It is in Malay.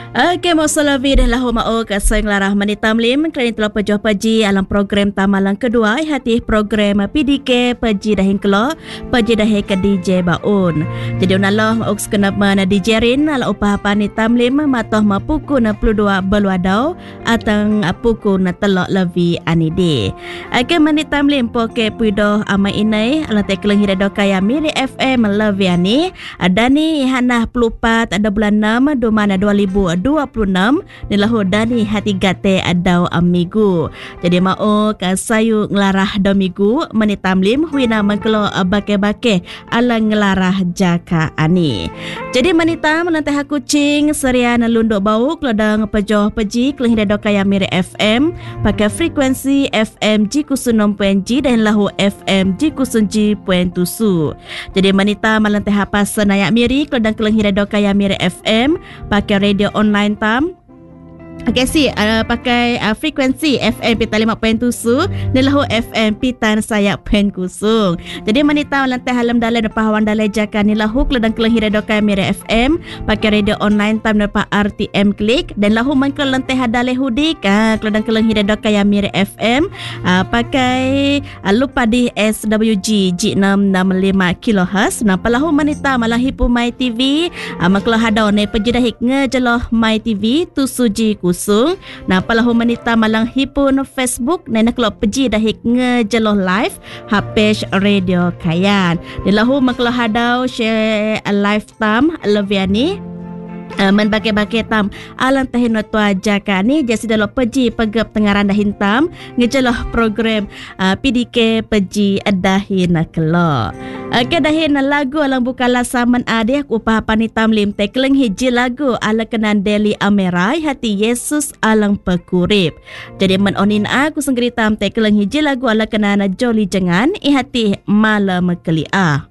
Okey, Mosolavi dan lahu ma'o kasang larah manitamlim kerana telah pejuh paji alam program tamalang kedua hati program PDK paji dahin kelo paji dahin ke DJ baun. Jadi unalah ma'ok sekenap mana DJ rin ala upah pani tamlim matoh mapuku na peludua beluadau atang puku na telok levi anide. Okey manitamlim poke puidoh ama inai ala teklang hirado kaya miri FM levi ani adani hanah pelupat ada bulan 6 domana 2026 ni lahu dani hati gate adau amigu. Jadi mau ka sayu ngelarah do migu manitamlim huina mengkelo bake-bake ala ngelarah jaka ani. Jadi manita menantah kucing serian lunduk bau keladang pejoh peji kelihida do kaya miri FM pakai frekuensi FM Jikusun 6.G dan lahu FM Jikusun G.7. Jadi manita melantah apa senayak miri keladang kelihida do kaya miri FM pakai radio online tam. Okey pakai frekuensi FM pita 5.7 dan lahu FM pitan sayak pen kusung. Jadi manita lantai halam dalai dan pahawan dalai jaka ni lahu keladang kelahir do kaya mira FM pakai radio online tam dan RTM klik dan lahu man ke lantai hadalai hudik keladang kelahir do kaya mira FM pakai lupa di SWG G665 kHz. Nampak lahu manita malahi pu My TV maklah hadau ne pejidahik ngejeloh My TV tu suji kusung. Nampak lahu manita malang hipun Facebook nena kalau peji dahik ngejeloh live page radio kayan. Di lahu maklah hadau share live tam leviani men bake-bake tam alam tahin tua jaka ni jasi dalam peji pegap tengaran dahin tam ngejeloh program PDK peji dahin kelo. Kedahin lagu alang bukala saman adih upah panitam lim tekleng hiji lagu ala kenan Deli Amerai hati Yesus alang pekurip. Jadi men onin aku senggeritam tekleng hiji lagu ala kenan Joli Jengan hati malam kelia.